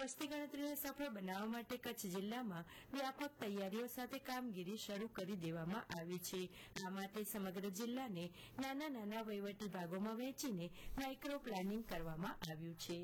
વસ્તી ગણતરીને સફળ બનાવવા માટે કચ્છ જિલ્લામાં વ્યાપક તૈયારીઓ સાથે કામગીરી શરૂ કરી દેવામાં આવી છે. આ માટે સમગ્ર જિલ્લાને નાના નાના વહીવટી ભાગોમાં વહેંચીને માઇક્રો પ્લાનિંગ કરવામાં આવ્યું છે.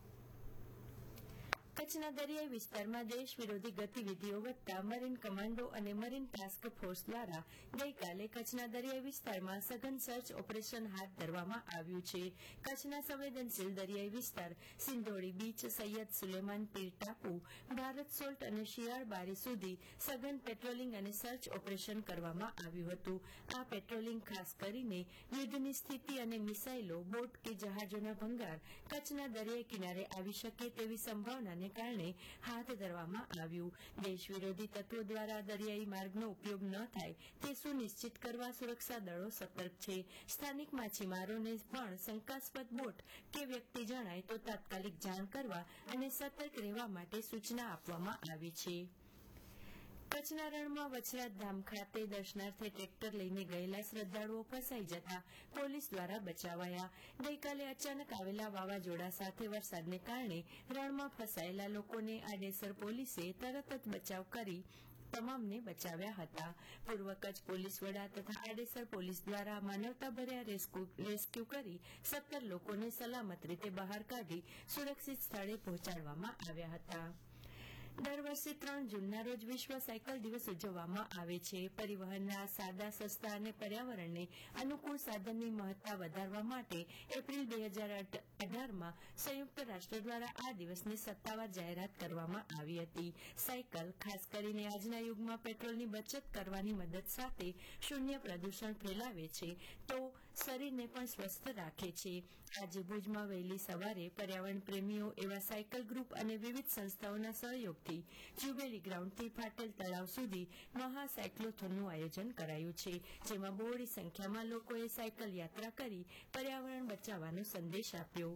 કચ્છના દરિયાઈ વિસ્તારમાં દેશ વિરોધી ગતિવિધિઓ વધતા મરીન કમાન્ડો અને મરીન ટાસ્ક ફોર્સ દ્વારા ગઈકાલે કચ્છના દરિયાઈ વિસ્તારમાં સઘન સર્ચ ઓપરેશન હાથ ધરવામાં આવ્યું છે. કચ્છના સંવેદનશીલ દરિયાઈ વિસ્તાર સિંધોડી બીચ, સૈયદ સુલેમાન પીર ટાપુ, ભારત સોલ્ટ અને શિયાળ બારી સુધી સઘન પેટ્રોલિંગ અને સર્ચ ઓપરેશન કરવામાં આવ્યું હતું. આ પેટ્રોલિંગ ખાસ કરીને યુદ્ધની સ્થિતિ અને મિસાઇલો, બોટ કે જહાજોના ભંગાર કચ્છના દરિયાઈ કિનારે આવી શકે તેવી સંભાવનાને કારણે હાથ ધરવામાં આવ્યું. દેશ વિરોધી તત્વો દ્વારા દરિયાઈ માર્ગનો ઉપયોગ ન થાય તે સુનિશ્ચિત કરવા સુરક્ષા દળો સતર્ક છે. સ્થાનિક માછીમારોને પણ શંકાસ્પદ બોટ કે વ્યક્તિ જણાય તો તાત્કાલિક જાણ કરવા અને સતર્ક રહેવા માટે સૂચના આપવામાં આવી છે. કચ્છના રણમાં વછરાજ ધામ ખાતે દર્શનાર્થે ટ્રેક્ટર લઈને ગયેલા શ્રદ્ધાળુઓ ફસાઈ જતા પોલીસ દ્વારા બચાવાયા. ગઈકાલે અચાનક આવેલા વાવાઝોડા સાથે વરસાદને કારણે રણમાં ફસાયેલા લોકોને આડેસર પોલીસે તરત જ બચાવ કરી તમામને બચાવ્યા હતા. પૂર્વ કચ્છ પોલીસ વડા તથા આડેસર પોલીસ દ્વારા માનવતાભર્યા રેસ્ક્યુ કરી 17 લોકોને સલામત રીતે બહાર કાઢી સુરક્ષિત સ્થળે પહોંચાડવામાં આવ્યા હતા. દર વર્ષે 3 જૂનના રોજ વિશ્વ સાયકલ દિવસ ઉજવવામાં આવે છે. પરિવહનના સાદા, સસ્તા અને પર્યાવરણને અનુકૂળ સાધનની મહત્તા વધારવા માટે એપ્રિલ 2018માં સંયુક્ત રાષ્ટ્ર દ્વારા આ દિવસની સત્તાવાર જાહેરાત કરવામાં આવી હતી. સાયકલ ખાસ કરીને આજના યુગમાં પેટ્રોલની બચત કરવાની મદદ સાથે શૂન્ય પ્રદૂષણ ફેલાવે છે તો શરીરને પણ સ્વસ્થ રાખે છે. આજે ભુજમાં વહેલી સવારે પર્યાવરણ પ્રેમીઓ એવા સાયકલ ગ્રુપ અને વિવિધ સંસ્થાઓના સહયોગથી જ્યુબેલી ગ્રાઉન્ડથી ફાટેલ તળાવ સુધી મહા સાયક્લોથોનનું આયોજન કરાયું છે, જેમાં બહોળી સંખ્યામાં લોકોએ સાયકલ યાત્રા કરી પર્યાવરણ બચાવવાનો સંદેશ આપ્યો.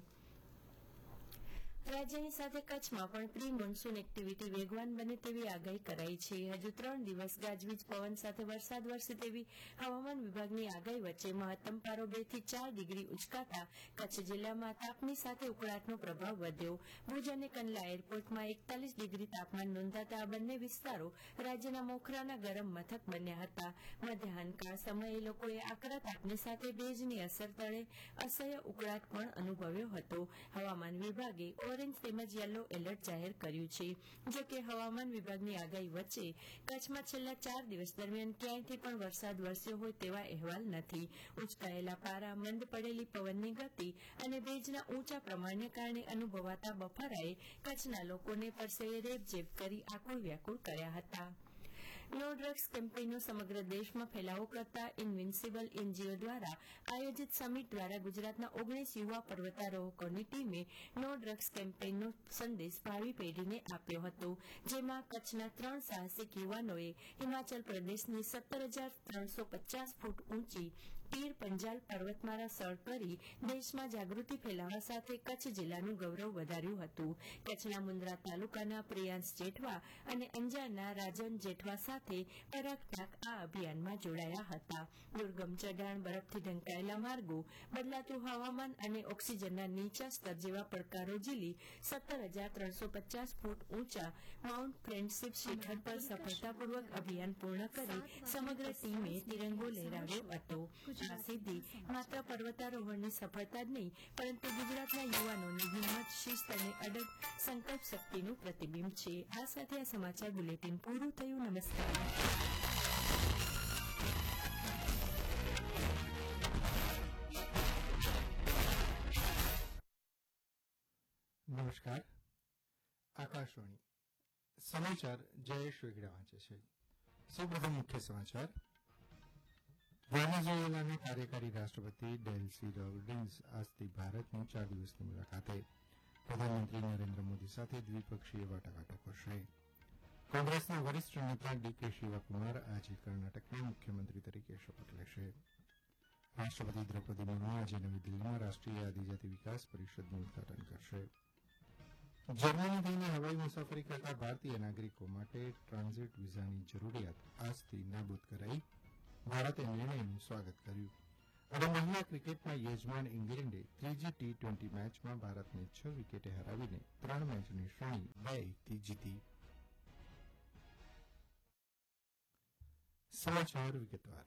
રાજ્યની સાથે કચ્છમાં પણ પ્રી મોન્સૂન એક્ટિવિટી વેગવાન બને તેવી આગાહી કરાઈ છે. હજુ 3 દિવસ ગાજવીજ પવન સાથે વરસાદ વરસે તેવી હવામાન વિભાગની આગાહી વચ્ચે મહત્તમ પારો 2 થી 4 ડિગ્રી ઉંચકાતા કચ્છ જિલ્લામાં તાપની સાથે ઉકળાટનો પ્રભાવ વધ્યો. ભુજ અને કંડલા એરપોર્ટમાં 41 ડિગ્રી તાપમાન નોંધાતા આ બંને વિસ્તારો રાજ્યના મોખરાના ગરમ મથક બન્યા હતા. મધ્યાહનકાળ સમયે લોકોએ આકરા તાપની સાથે ભેજની અસર તળે અસહ્ય ઉકળાટ પણ અનુભવ્યો હતો. હવામાન વિભાગે ઓરેન્જ તેમજ યલો એલર્ટ જાહેર કર્યું છે. જો કે હવામાન વિભાગની આગાહી વચ્ચે કચ્છમાં છેલ્લા 4 દિવસ દરમિયાન ક્યાંયથી પણ વરસાદ વરસ્યો હોય તેવા અહેવાલ નથી. ઉંચકાયેલા પારા, મંદ પડેલી પવનની ગતિ અને ભેજના ઊંચા પ્રમાણને કારણે અનુભવાતા બફારાએ કચ્છના લોકોને પરસેવે રેબઝેબ કરી આકુળ વ્યાકુળ કર્યા હતા. નો ડ્રગ્સ કેમ્પેઇનનો સમગ્ર દેશમાં ફેલાવો કરતા ઇન્વિન્સિબલ એનજીઓ દ્વારા આયોજિત સમિટ દ્વારા ગુજરાતના 19 યુવા પર્વતારોહકોની ટીમે નો ડ્રગ્સ કેમ્પેઇનનો સંદેશ ભાવિ પેઢીને આપ્યો હતો, જેમાં કચ્છના 3 સાહસિક યુવાનોએ હિમાચલ પ્રદેશની 17,350 ફૂટ ઊંચી પીર પંજાલ પર્વતમાળા સર કરી દેશમાં જાગૃતિ ફેલાવવા સાથે કચ્છ જિલ્લાનું ગૌરવ વધાર્યું હતું. કચ્છના મુન્દ્રા તાલુકાના પ્રિયાંશ જેઠવા અને અંજારના રાજન જેઠવા સાથે પરાગટાક આ અભિયાનમાં જોડાયા હતા. દુર્ગમ ચઢાણ, બરફથી ઢંકાયેલા માર્ગો, બદલાતું હવામાન અને ઓક્સિજનના નીચા સ્તર જેવા પડકારો ઝીલી 17,350 ફૂટ ઊંચા માઉન્ટ ફ્રેન્ડશીપ શિખર પર સફળતાપૂર્વક અભિયાન પૂર્ણ કરી સમગ્ર ટીમે તિરંગો લહેરાવ્યો હતો. આ સિદ્ધિ માત્ર પર્વતારોહણની સફળતા જ નહીં, પરંતુ ગુજરાતના યુવાનોની હિંમત, શિસ્ત અને અડગ સંકલ્પ શક્તિનું પ્રતિબિંબ છે. આ સાથે આ સમાચાર બુલેટિન પૂરું થયું. નમસ્કાર. નમસ્કાર. આકાશવાણી સમાચાર જયેશ વેગડા વાંચે છે. સૌપ્રથમ મુખ્ય સમાચાર. વેનેઝુએલાના કાર્યકારી રાષ્ટ્રપતિ ડેલ્સી રોડ્રિગ્સ આજથી ભારતની 4 દિવસની મુલાકાતે. પ્રધાનમંત્રી નરેન્દ્ર મોદી સાથે દ્વિપક્ષીય વાટાઘાટો કરશે. કોંગ્રેસના વરિષ્ઠ નેતા ડીકે શિવકુમાર આજે કર્ણાટકના મુખ્યમંત્રી તરીકે શપથ લેશે. રાષ્ટ્રપતિ દ્રૌપદી મુર્મુ આજે નવી દિલ્હીમાં રાષ્ટ્રીય આદિજાતિ વિકાસ પરિષદનું ઉદઘાટન કરશે. જર્મની થઈને હવાઈ મુસાફરી કરતા ભારતીય નાગરિકો માટે ટ્રાન્ઝિટ વિઝાની જરૂરિયાત આજથી નાબૂદ કરાઈ. ભારતે નિર્ણયનું સ્વાગત કર્યું. અને મહિલા ક્રિકેટમાં યજમાન ઇંગ્લેન્ડે ત્રીજી T20 મેચમાં ભારતને 6 વિકેટે હરાવીને 3 મેચની શ્રેણી 2-1થી જીતી. સમાચાર વિગતવાર.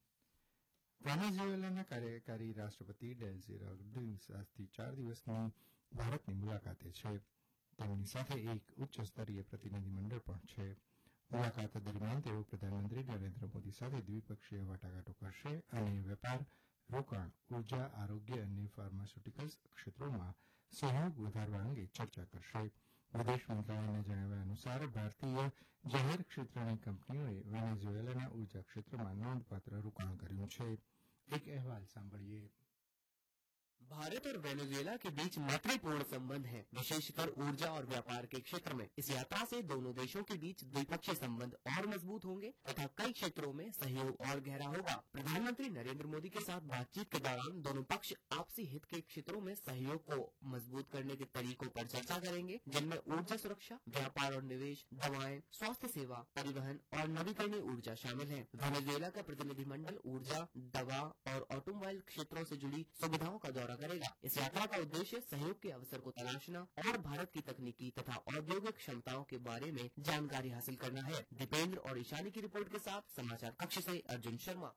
વેનેઝુએલાના કાર્યકારી રાષ્ટ્રપતિ ડેલ્સી રોડ્રિગ્સ આજથી 4 દિવસની ભારતની મુલાકાતે છે. તેમની સાથે એક ઉચ્ચ સ્તરીય પ્રતિનિધિમંડળ પણ છે. મુલાકાત દરમિયાન તેઓ પ્રધાનમંત્રી નરેન્દ્ર મોદી સાથે દ્વિપક્ષીય વાટાઘાટો કરશે અને વેપાર, રોકાણ, ઉર્જા, આરોગ્ય અને ફાર્માસ્યુટિકલ્સ ક્ષેત્રોમાં સહયોગ વધારવા અંગે ચર્ચા કરશે. વિદેશ મંત્રાલયના જણાવ્યા અનુસાર ભારતીય જાહેર ક્ષેત્રની કંપનીઓએ વેનેઝુએલાના ઉર્જા ક્ષેત્રમાં નોંધપાત્ર રોકાણ કર્યું છે. એક અહેવાલ સાંભળીએ. भारत और वेनेजुएला के बीच मैत्रीपूर्ण संबंध है, विशेषकर ऊर्जा और व्यापार के क्षेत्र में। इस यात्रा से दोनों देशों के बीच द्विपक्षीय संबंध और मजबूत होंगे तथा कई क्षेत्रों में सहयोग और गहरा होगा। प्रधानमंत्री नरेंद्र मोदी के साथ बातचीत के दौरान दोनों पक्ष आपसी हित के क्षेत्रों में सहयोग को मजबूत करने के तरीकों पर चर्चा करेंगे, जिनमें ऊर्जा सुरक्षा, व्यापार और निवेश, दवाएं, स्वास्थ्य सेवा, परिवहन और नवीकरणीय ऊर्जा शामिल है। वेनेजुएला का प्रतिनिधिमंडल ऊर्जा, दवा और ऑटोमोबाइल क्षेत्रों से जुड़ी सुविधाओं का दौरा करेगा। इस यात्रा का उद्देश्य सहयोग के अवसर को तलाशना और भारत की तकनीकी तथा औद्योगिक क्षमताओं के बारे में जानकारी हासिल करना है। दीपेंद्र और ईशानी की रिपोर्ट के साथ समाचार कक्ष से अर्जुन शर्मा।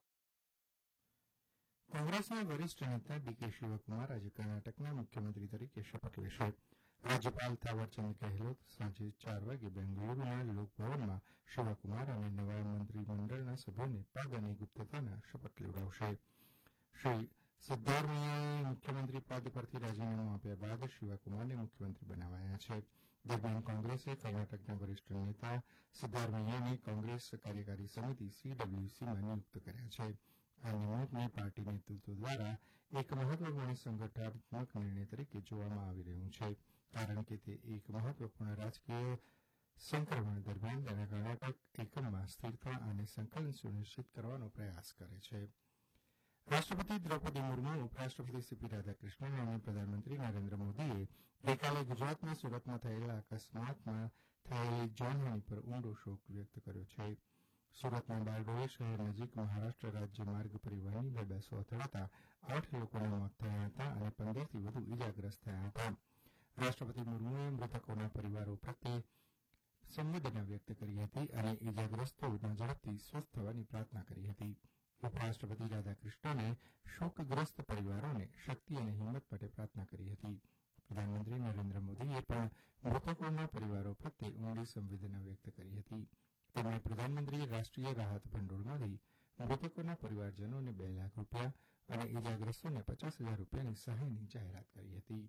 કોંગ્રેસના વરિષ્ઠ નેતા ડીકે શિવકુમાર આજે કર્ણાટકના મુખ્યમંત્રી તરીકે શપથ લેશે. રાજ્યપાલ થાવરચંદ ગેહલોત સાંજે 4 વાગે બેંગલુરુના લોકભવનમાં શિવકુમાર અને નવા મંત્રીમંડળના સભ્યોને પદ અને ગુપ્તતાના શપથ લેવડાવશે. શ્રી સિદ્ધારમૈયાએ મુખ્યમંત્રી પદ પરથી રાજીનામું આપ્યા બાદ શિવકુમારને મુખ્યમંત્રી બનાવાયા છે. દરમિયાન કોંગ્રેસે કર્ણાટકના વરિષ્ઠ નેતા સિદ્ધારમૈયાને કોંગ્રેસ કાર્યકારી સમિતિ CWCમાં નિયુક્ત કર્યા છે. આ નિમણૂકને પાર્ટી નેતૃત્વ દ્વારા એક મહત્વપૂર્ણ સંગઠનાત્મક નિર્ણય તરીકે જોવામાં આવી રહ્યું છે, કારણ કે તે એક મહત્વપૂર્ણ રાજકીય સંક્રમણ દરમિયાન તેના કર્ણાટક એકમમાં સ્થિરતા અને સંકલન સુનિશ્ચિત કરવાનો પ્રયાસ કરે છે. રાષ્ટ્રપતિ દ્રૌપદી મુર્મુ, ઉપરાષ્ટ્રપતિ CP રાધાકૃષ્ણન અને પ્રધાનમંત્રી નરેન્દ્ર મોદીએ ગઈકાલે ગુજરાતના સુરતમાં થયેલા અકસ્માતમાં થયેલી જાનહાનિ પર ઊંડો શોક વ્યક્ત કર્યો છે. સુરતના બારડોલી શહેર નજીક મહારાષ્ટ્ર રાજ્ય માર્ગ પરિવહનની બે બસો અથડાતા 8 લોકોના મોત થયા હતા અને 15થી વધુ ઇજાગ્રસ્ત થયા હતા. રાષ્ટ્રપતિ મુર્મુએ મૃતકોના પરિવારો પ્રત્યે સંવેદના વ્યક્ત કરી હતી અને ઇજાગ્રસ્તોના ઝડપથી સ્વસ્થ થવાની પ્રાર્થના કરી હતી. ઉપરાષ્ટ્રપતિ રાધાકૃષ્ણને શોકગ્રસ્ત પરિવારોને શક્તિ અને હિંમત માટે પ્રાર્થના કરી હતી. પ્રધાનમંત્રી નરેન્દ્ર મોદીએ પણ મૃતકોના પરિવારો પ્રત્યે ઊંડી સંવેદના વ્યક્ત કરી હતી. તેમણે પ્રધાનમંત્રી રાષ્ટ્રીય રાહત ભંડોળમાંથી મૃતકોના પરિવારજનોને 2 લાખ રૂપિયા અને ઇજાગ્રસ્તોને 50,000 રૂપિયાની સહાયની જાહેરાત કરી હતી.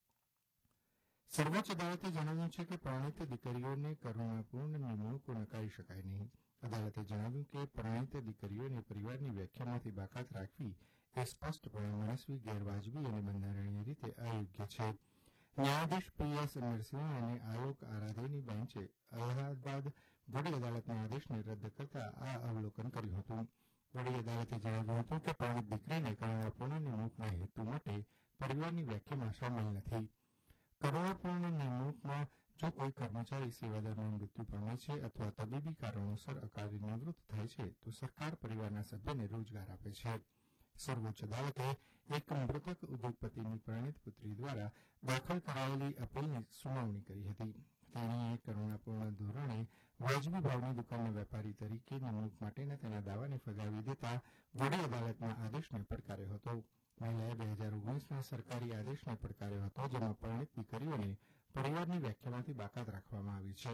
સર્વોચ્ચ અદાલતે જણાવ્યું છે કે પરણિત દીકરીઓને કરુણાપૂર્ણ નિમણૂકો નકારી શકાય નહીં. અદાલતે જણાવ્યું કે પરણિત દીકરીઓને પરિવારની વ્યાખ્યામાંથી બાકાત રાખવી એ સ્પષ્ટપણે મનસ્વી, ગેરવાજબી અને બંધારણીય રીતે અયોગ્ય છે. ન્યાયાધીશ PS નરસિંહ અને આલોક આરાધેની બેન્ચે અલ્હાબાદ વડી અદાલતના આદેશને રદ કરતા આ અવલોકન કર્યું હતું. વડી અદાલતે જણાવ્યું હતું કે પરણિત દીકરીને કરુણાપૂર્ણ નિમણૂકના હેતુ માટે પરિવારની વ્યાખ્યામાં શામેલ નથી. કરુણાપૂર્ણ નિમણૂકમાં જો કોઈ કર્મચારી સેવા દરમિયાન મૃત્યુ પામે છે અથવા તબીબી કારણોસર અકાળે નિવૃત્ત થાય છે તો સરકાર પરિવારના સભ્યને રોજગાર આપે છે. સર્વોચ્ચ અદાલતે એક મૃતક ઉદ્યોગપતિની પરિણીત પુત્રી દ્વારા દાખલ કરાયેલી અપીલની સુનાવણી કરી હતી. તેણીએ કરુણાપૂર્ણ ધોરણે વાજબી ભાવની દુકાનના વેપારી તરીકે નિમણૂક માટેના તેના દાવાને ફગાવી દેતા વડી અદાલતના આદેશને પડકાર્યો હતો. મહિલાએ 2019ના સરકારી આદેશને પડકાર્યો હતો, જેમાં પરિણીત દીકરીઓને પરિવારની વ્યાખ્યામાંથી બાકાત રાખવામાં આવી છે.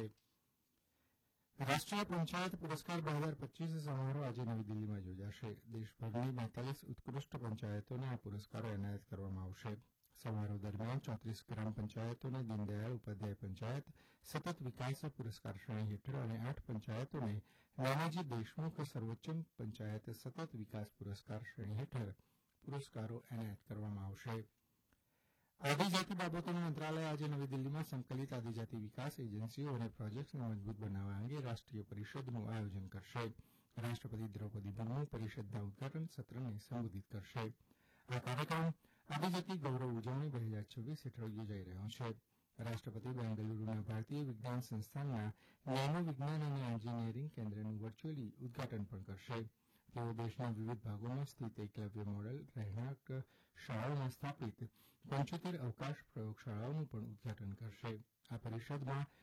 રાષ્ટ્રીય પંચાયત પુરસ્કાર 2025 સમારોહ આજે નવી દિલ્હીમાં યોજાશે. દેશભરની 42 ઉત્કૃષ્ટ પંચાયતોને આ પુરસ્કારો એનાયત કરવામાં આવશે. સમારોહ દરમિયાન 34 ગ્રામ પંચાયતોને દીનદયાળ ઉપાધ્યાય પંચાયત સતત વિકાસ પુરસ્કાર શ્રેણી હેઠળ અને 8 પંચાયતોને નાનાજી દેશમુખ સર્વોચ્ચ પંચાયત સતત વિકાસ પુરસ્કાર શ્રેણી હેઠળ પુરસ્કારો એનાયત કરવામાં આવશે. આદિજાતિ બાબતોનું મંત્રાલય આજે નવી દિલ્હીમાં સંકલિત આદિજાતિ વિકાસ એજન્સીઓ અને પ્રોજેક્ટ્સને મજબૂત બનાવવા અંગે રાષ્ટ્રીય પરિષદનું આયોજન કરશે. રાષ્ટ્રપતિ દ્રૌપદી મુર્મુ પરિષદના ઉદઘાટન સત્રને સંબોધિત કરશે. આ કાર્યક્રમ આદિજાતિ ગૌરવ ઉજવણી 2026 હેઠળ યોજાઈ રહ્યો છે. રાષ્ટ્રપતિ બેંગલુરુના ભારતીય વિજ્ઞાન સંસ્થાનના નેનો વિજ્ઞાન અને એન્જિનિયરિંગ કેન્દ્રનું વર્ચ્યુઅલી ઉદઘાટન પણ કરશે. તેઓ દેશના વિવિધ ભાગોમાં સ્થિત એકલવ્ય મોડલ રહેણાંક શાળાઓમાં સ્થાપિત 75 અવકાશ પ્રયોગશાળાઓનું પણ ઉદઘાટન કરશે. આ પરિષદમાં